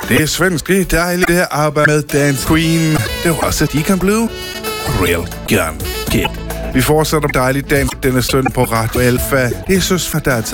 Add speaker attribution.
Speaker 1: Det er svenske dejligt at arbejde med Dance Queen. Det var også, at de kan blive Real Gun Kid. Vi fortsætter dejligt dans denne stund på Radio Alfa. Det er Søs for Data.